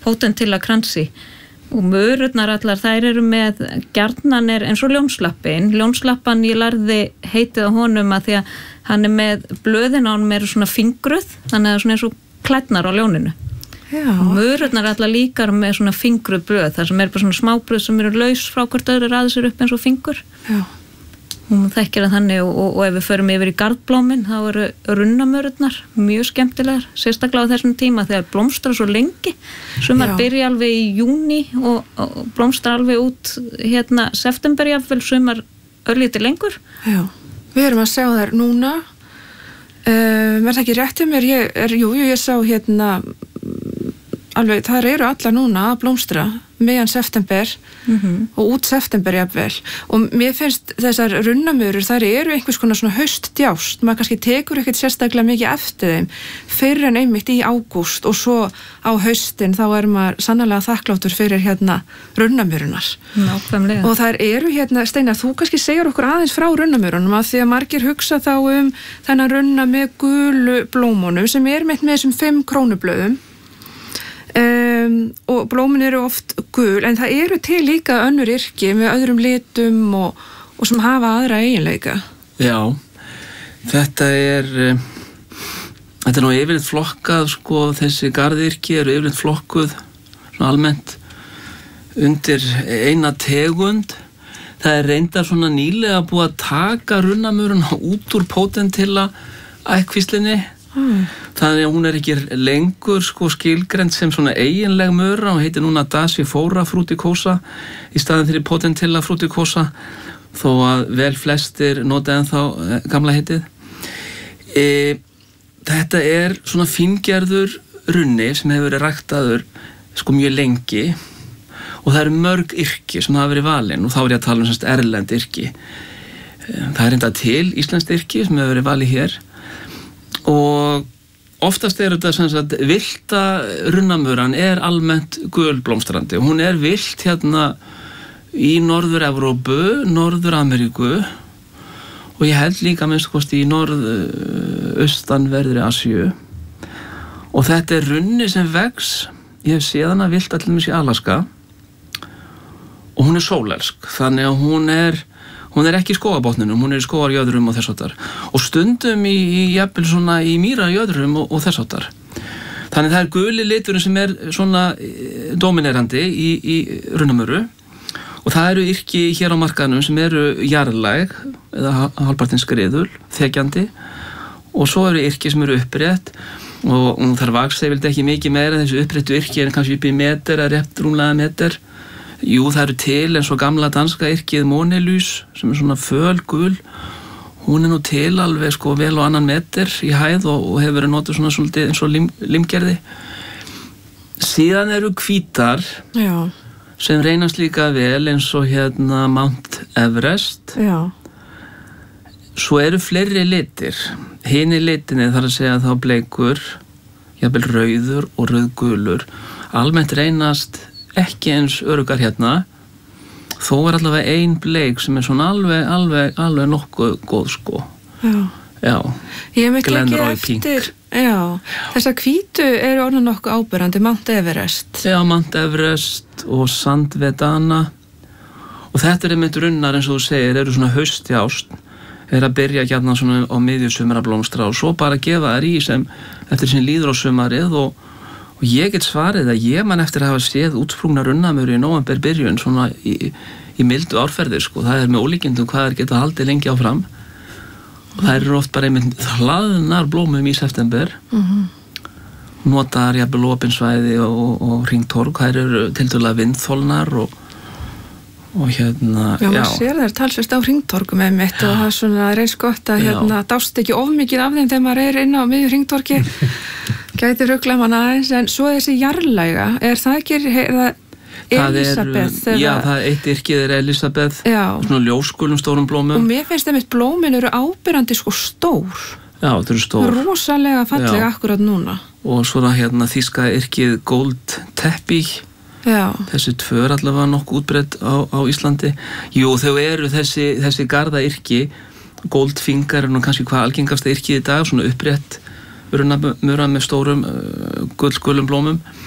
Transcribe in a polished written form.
potentilla kransi og mörurnar allar þær eru með gjarnan eins og ljónslappan ég lærði heitið á honum að því að hann með blöðin á honum eru svona fingruð þannig að svona eins og klædnar á ljóninu mörurnar allar líkar með svona fingruð blöð þar sem bara svona smáblöð sem eru laus frá hvort öðru raða sér upp eins og fingur hún þekkir það þannig og ef við förum yfir í garðblómin þá eru runnamörurnar mjög skemmtilegar sérstaklega á þessum tíma þegar blómstra svo lengi sumar byrja alveg í júní og blómstra alveg út september jafnvel sumar örlítið lengur Við erum að sjá þær núna það ekki rétt mér ég sá alveg, þær eru allar núna að blómstra meðan september og út september jafnvel og mér finnst þessar runnamörur þær eru einhvers konar svona haustdjást maður kannski tekur ekkert sérstaklega mikið eftir þeim fyrr en einmitt í ágúst og svo á haustin þá maður sannarlega þakkláttur fyrir runnamörunar Nákvæmlega. og þær eru Steinar, þú kannski segir okkur aðeins frá runnamörunum af því að margir hugsa þá þennan runna með gulu blómunum sem með þessum 5 krónublöðum og blómin eru oft gul en það eru til líka önnur yrki með öðrum litum og sem hafa aðra eiginleika Já, þetta nú yfirleitt flokkað þessi garðyrki eru yfirleitt flokkuð svona almennt undir eina tegund það reyndar svona nýlega búið að taka runnamöruna út úr potentilla ættkvíslinni þannig að hún ekki lengur skilgreind sem svona eiginleg möra og heitir núna Dasyphora fruticosa í staðinn fyrir potentilla fruticosa þó að vel flestir nota ennþá gamla heitið þetta svona fíngerður runni sem hefur verið ræktaður mjög lengi og það eru mörg yrki sem hafa verið valin og þá ég að tala um erlend yrki það enda til íslenskt yrki sem hefur verið valið hér og oftast þetta villta runnamöran almennt gulblómstrandi og hún villt í Norður-Evrópu, Norður-Ameríku og ég held líka minnst í norðaustanverðri Asíu og þetta runni sem vex ég hef séð hana villt allir í Alaska og hún sólelsk þannig að hún ekki í skógarbotninum, hún í skógarjöðrum og þess áttar og stundum jafnvel svona í mýrajöðrum og þess áttar þannig það guli liturinn sem svona dominerandi í runnamöru og það eru yrki hér á markaðnum sem eru jarðlæg eða hálfpartinn skriðul, þekjandi og svo eru yrki sem eru upprétt og þar vaksa ég vildi ekki mikið meira þessu uppréttu yrki kannski upp í meter eða rétt rúmlega meter Jú, það eru til eins og gamla danska yrkið Monelys sem svona fölgul hún nú til alveg vel á annan meter í hæð og hefur verið notuð svona svolítið eins og limgerði síðan eru hvítar sem reynast líka vel eins og Mount Everest svo eru fleiri litir hinni litinni þarf að segja þá bleikur jafnvel rauður og rauðgulur almennt reynast ekki eins öruggar þó allavega ein bleik sem svona alveg nokkuð góð Já. Ég hef ekki eftir þessar hvítu eru orðin nokkuð áberandi Mount Everest Já, Mount Everest og Sandvedana og þetta einmitt runnar eins og þú segir eru svona haustjást að byrja svona á miðjusumra blómstra og svo bara gefa þær í sem eftir sem líður á sumarið og ég get svarið að ég man eftir að hafa séð útsprungna runnamöru í nóvember byrjun svona í mildu árferðir það með ólíkindum hvað geta haldið lengi áfram og það eru oft bara einmitt hlaðnar blómum í september notaðar jafnvel opinsvæði og hringtorg þær eru tiltölulega vindþolnar og maður sér þær talsvist á hringtorgum einmitt og það svona eins gott að dást ekki of mikið af þeim þegar maður inn á miðju hringtorgi gæti rugla mann aðeins en svo þessi jarðlæga það ekki Elisabeth það eitt yrkið Elisabeth svona ljósgulum stórum blómum og mér finnst einmitt blómin eru áberandi stór þetta eru stór rosalega fallega akkurat núna og svona þýska yrkið Gold Teppich þessi tvö allavega nokkuð útbreidd á Íslandi jú þau eru þessi garða yrki Goldfinger kannski hvað algengasta yrkið í dag svona upprétt runnamöra með stórum gullgulum blómum